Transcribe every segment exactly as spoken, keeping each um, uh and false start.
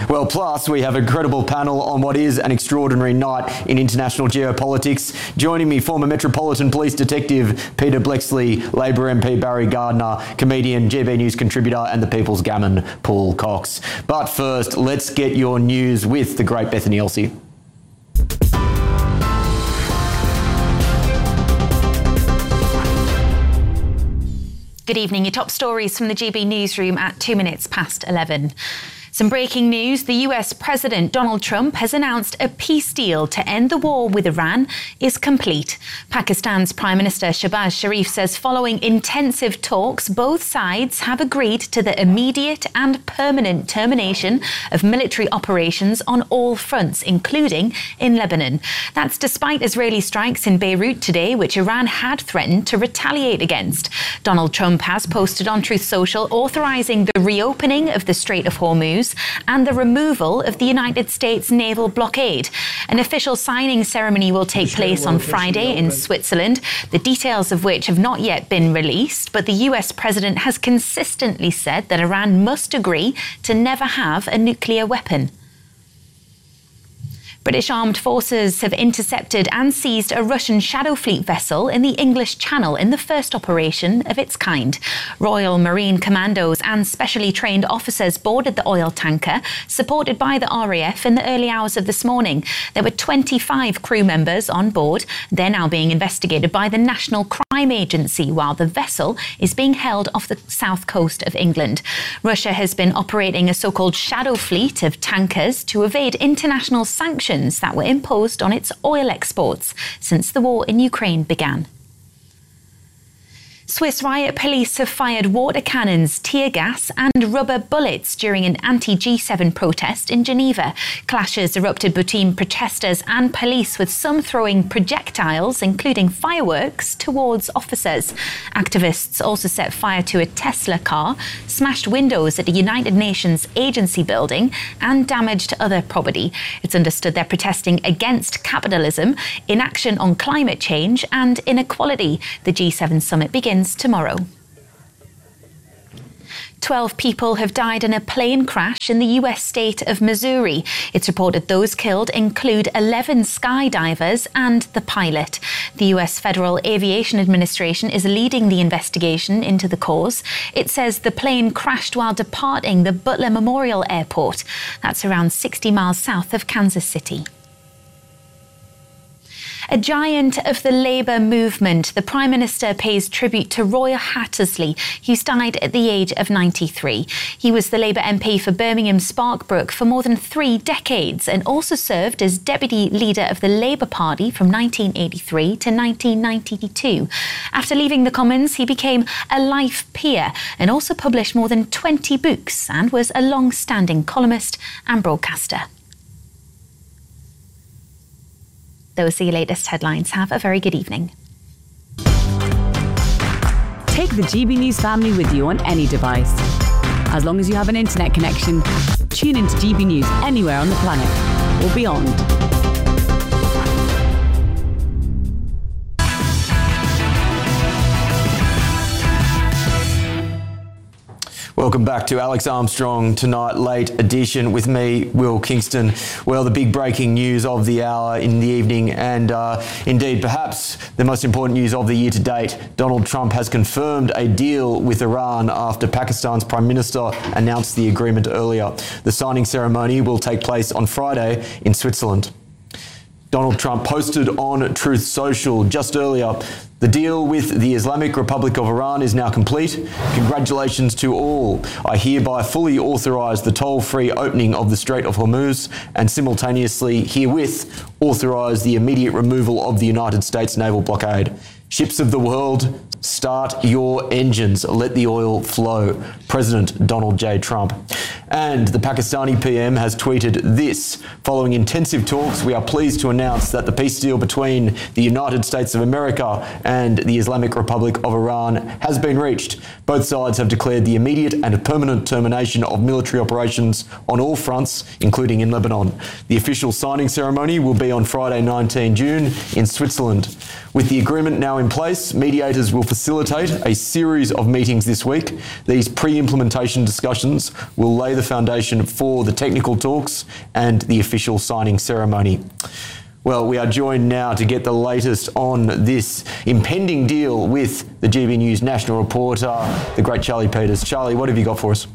Well, plus we have a credible panel on what is an extraordinary night in international geopolitics. Joining me, former Metropolitan Police Detective Peter Bleksley, Labor M P Barry Gardiner, comedian, G B News contributor and the People's Gammon Paul Cox. But first, let's get your news with the great Bethany Elsey. Good evening. Your top stories from the G B Newsroom at two minutes past eleven. Some breaking news. The U S President Donald Trump has announced a peace deal to end the war with Iran is complete. Pakistan's Prime Minister Shehbaz Sharif says following intensive talks, both sides have agreed to the immediate and permanent termination of military operations on all fronts, including in Lebanon. That's despite Israeli strikes in Beirut today, which Iran had threatened to retaliate against. Donald Trump has posted on Truth Social authorizing the reopening of the Strait of Hormuz and the removal of the United States naval blockade. An official signing ceremony will take place on Friday in Switzerland, the details of which have not yet been released, but the U S president has consistently said that Iran must agree to never have a nuclear weapon. British armed forces have intercepted and seized a Russian Shadow Fleet vessel in the English Channel in the first operation of its kind. Royal Marine Commandos and specially trained officers boarded the oil tanker, supported by the R A F in the early hours of this morning. There were twenty-five crew members on board. They're now being investigated by the National Crime Agency, while the vessel is being held off the south coast of England. Russia has been operating a so-called Shadow Fleet of tankers to evade international sanctions that were imposed on its oil exports since the war in Ukraine began. Swiss riot police have fired water cannons, tear gas and rubber bullets during an anti G seven protest in Geneva. Clashes erupted between protesters and police, with some throwing projectiles, including fireworks, towards officers. Activists also set fire to a Tesla car, smashed windows at a United Nations agency building and damaged other property. It's understood they're protesting against capitalism, inaction on climate change and inequality. The G seven summit begins tomorrow. Twelve people have died in a plane crash in the U S state of Missouri. It's reported those killed include eleven skydivers and the pilot. The U S Federal Aviation Administration is leading the investigation into the cause. It says the plane crashed while departing the Butler Memorial Airport. That's around sixty miles south of Kansas City. A giant of the Labour movement, the Prime Minister pays tribute to Roy Hattersley, who's died at the age of ninety-three. He was the Labour M P for Birmingham Sparkbrook for more than three decades and also served as Deputy Leader of the Labour Party from nineteen eighty-three to nineteen ninety-two. After leaving the Commons, he became a life peer and also published more than twenty books and was a long-standing columnist and broadcaster. Those are your latest headlines. Have a very good evening. Take the G B News family with you on any device. As long as you have an internet connection, tune into G B News anywhere on the planet or beyond. Welcome back to Alex Armstrong Tonight Late Edition with me, Will Kingston. Well, the big breaking news of the hour in the evening, and uh, indeed perhaps the most important news of the year to date. Donald Trump has confirmed a deal with Iran after Pakistan's Prime Minister announced the agreement earlier. The signing ceremony will take place on Friday in Switzerland. Donald Trump posted on Truth Social just earlier, the deal with the Islamic Republic of Iran is now complete. Congratulations to all. I hereby fully authorise the toll-free opening of the Strait of Hormuz and simultaneously herewith authorise the immediate removal of the United States naval blockade. Ships of the world, start your engines. Let the oil flow. President Donald J. Trump. And the Pakistani P M has tweeted this. Following intensive talks, we are pleased to announce that the peace deal between the United States of America and the Islamic Republic of Iran has been reached. Both sides have declared the immediate and permanent termination of military operations on all fronts, including in Lebanon. The official signing ceremony will be on Friday, nineteenth June in Switzerland. With the agreement now in place, mediators will facilitate a series of meetings this week. These pre-implementation discussions will lay lay the foundation for the technical talks and the official signing ceremony. Well, we are joined now to get the latest on this impending deal with the G B News national reporter, the great Charlie Peters. Charlie, what have you got for us?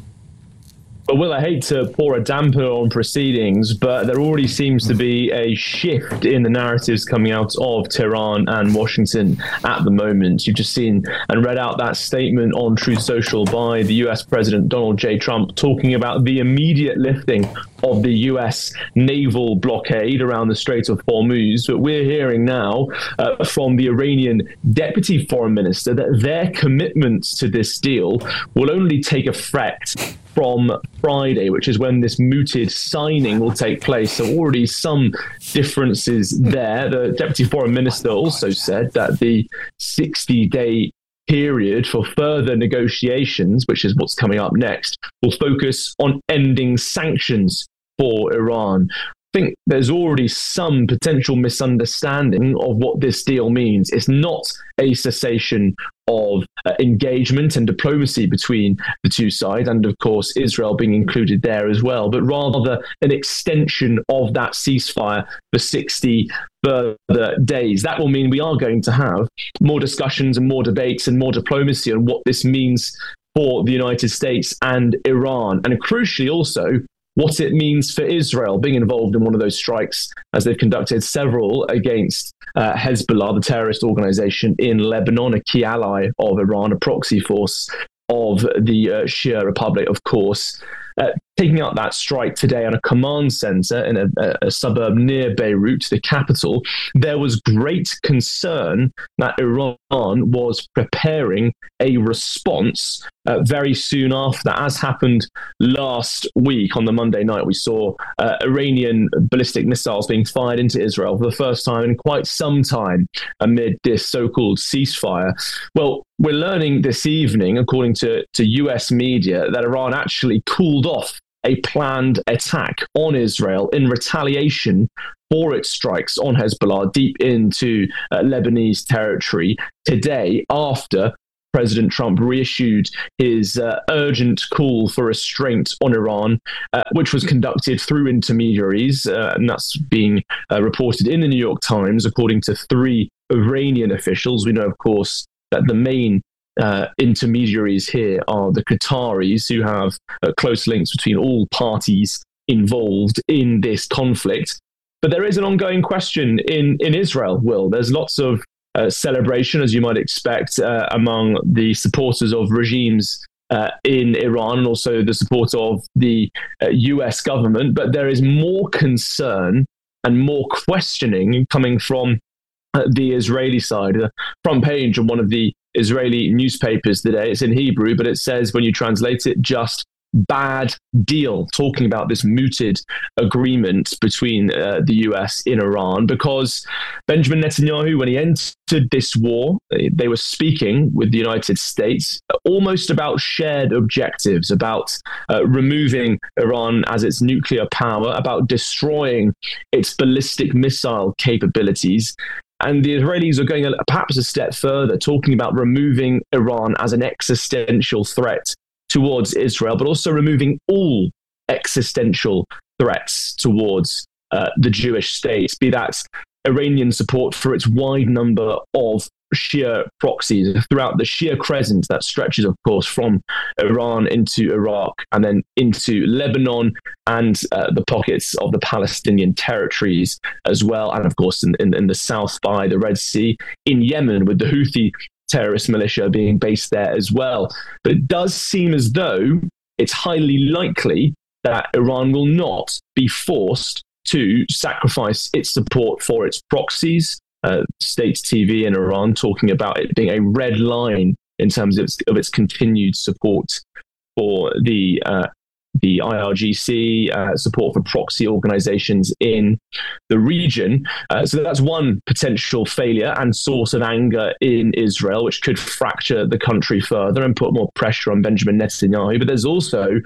Well, Will, I hate to pour a damper on proceedings, but there already seems to be a shift in the narratives coming out of Tehran and Washington at the moment. You've just seen and read out that statement on Truth Social by the U S President Donald J. Trump talking about the immediate lifting of the U S naval blockade around the Strait of Hormuz. But we're hearing now uh, from the Iranian Deputy Foreign Minister that their commitments to this deal will only take effect from Friday, which is when this mooted signing will take place. So already some differences there. The Deputy Foreign Minister also said that the sixty-day period for further negotiations, which is what's coming up next, will focus on ending sanctions for Iran. I think there's already some potential misunderstanding of what this deal means. It's not a cessation of uh, engagement and diplomacy between the two sides, and of course Israel being included there as well, but rather an extension of that ceasefire for sixty further days. That will mean we are going to have more discussions and more debates and more diplomacy on what this means for the United States and Iran, and crucially also what it means for Israel being involved in one of those strikes, as they've conducted several against uh, Hezbollah, the terrorist organization in Lebanon, a key ally of Iran, a proxy force of the uh, Shia Republic, of course. Uh, taking out that strike today on a command center in a, a suburb near Beirut, the capital, there was great concern that Iran was preparing a response uh, very soon after that. As happened last week on the Monday night, we saw uh, Iranian ballistic missiles being fired into Israel for the first time in quite some time amid this so-called ceasefire. Well, we're learning this evening, according to, to U S media, that Iran actually cooled off a planned attack on Israel in retaliation for its strikes on Hezbollah deep into uh, Lebanese territory today, after President Trump reissued his uh, urgent call for restraint on Iran, uh, which was conducted through intermediaries, uh, and that's being uh, reported in the New York Times, according to three Iranian officials. We know, of course, that the main uh, intermediaries here are the Qataris, who have uh, close links between all parties involved in this conflict. But there is an ongoing question in, in Israel, Will. There's lots of uh, celebration, as you might expect, uh, among the supporters of regimes uh, in Iran, and also the support of the uh, U S government. But there is more concern and more questioning coming from uh, the Israeli side. The front page of one of the Israeli newspapers today, it's in Hebrew, but it says, when you translate it, just bad deal, talking about this mooted agreement between uh, the U S in Iran, because Benjamin Netanyahu, when he entered this war, they were speaking with the United States almost about shared objectives, about uh, removing Iran as its nuclear power, about destroying its ballistic missile capabilities. And the Israelis are going a, perhaps a step further, talking about removing Iran as an existential threat towards Israel, but also removing all existential threats towards uh, the Jewish state, be that Iranian support for its wide number of Shia proxies throughout the Shia crescent that stretches, of course, from Iran into Iraq and then into Lebanon and uh, the pockets of the Palestinian territories as well. And of course, in, in, in the south by the Red Sea, in Yemen, with the Houthi terrorist militia being based there as well. But it does seem as though it's highly likely that Iran will not be forced to sacrifice its support for its proxies. Uh, State T V in Iran talking about it being a red line in terms of its, of its continued support for the uh, the I R G C, uh, support for proxy organizations in the region. Uh, so that's one potential failure and source of anger in Israel, which could fracture the country further and put more pressure on Benjamin Netanyahu. But there's also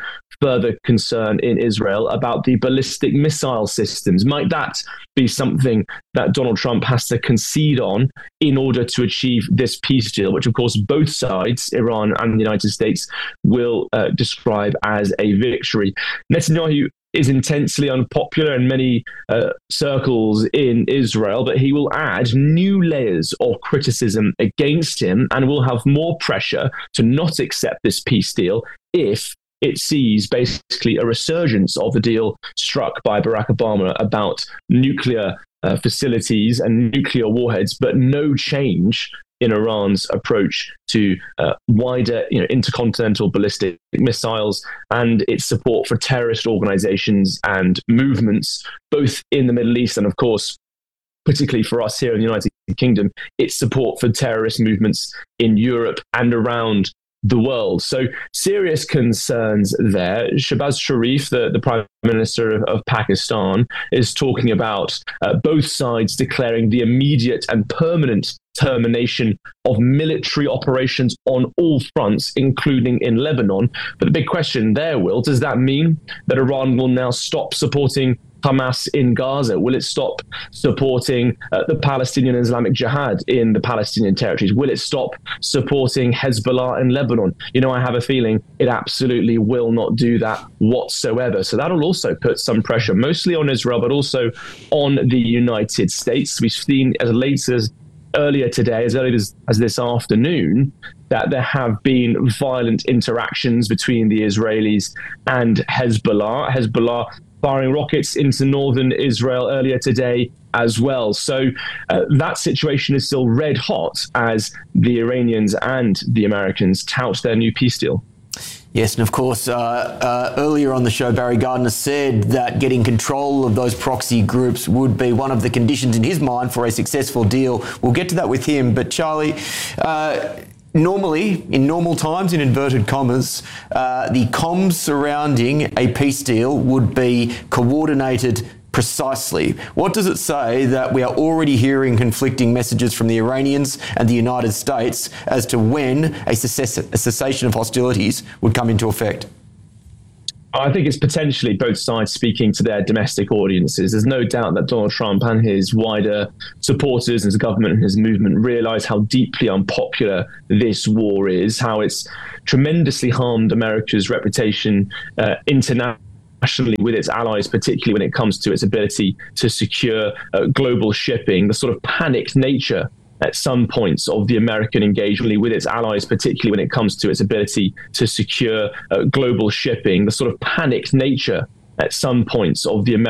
further concern in Israel about the ballistic missile systems. Might that be something that Donald Trump has to concede on in order to achieve this peace deal, which, of course, both sides, Iran and the United States, will uh, describe as a victory? Netanyahu is intensely unpopular in many uh, circles in Israel, but he will add new layers of criticism against him and will have more pressure to not accept this peace deal if it sees basically a resurgence of the deal struck by Barack Obama about nuclear uh, facilities and nuclear warheads, but no change in Iran's approach to uh, wider, you know, intercontinental ballistic missiles and its support for terrorist organizations and movements, both in the Middle East and, of course, particularly for us here in the United Kingdom, its support for terrorist movements in Europe and around the world. So serious concerns there. Shehbaz Sharif, the, the Prime Minister of, of Pakistan, is talking about uh, both sides declaring the immediate and permanent termination of military operations on all fronts, including in Lebanon. But the big question there, Will, does that mean that Iran will now stop supporting Hamas in Gaza? Will it stop supporting uh, the Palestinian Islamic Jihad in the Palestinian territories? Will it stop supporting Hezbollah in Lebanon? You know, I have a feeling it absolutely will not do that whatsoever. So that'll also put some pressure, mostly on Israel, but also on the United States. We've seen as late as earlier today, as early as, as this afternoon, that there have been violent interactions between the Israelis and Hezbollah. Hezbollah firing rockets into northern Israel earlier today as well. So uh, that situation is still red hot as the Iranians and the Americans tout their new peace deal. Yes, and of course, uh, uh, earlier on the show, Barry Gardiner said that getting control of those proxy groups would be one of the conditions in his mind for a successful deal. We'll get to that with him. But Charlie, uh, normally, in normal times, in inverted commas, uh, the comms surrounding a peace deal would be coordinated precisely. What does it say that we are already hearing conflicting messages from the Iranians and the United States as to when a, cess- a cessation of hostilities would come into effect? I think it's potentially both sides speaking to their domestic audiences. There's no doubt that Donald Trump and his wider supporters, his government and his movement realize how deeply unpopular this war is, how it's tremendously harmed America's reputation uh, internationally, with its allies, particularly when it comes to its ability to secure uh, global shipping, the sort of panicked nature at some points of the American engagement with its allies, particularly when it comes to its ability to secure uh, global shipping, the sort of panicked nature at some points of the American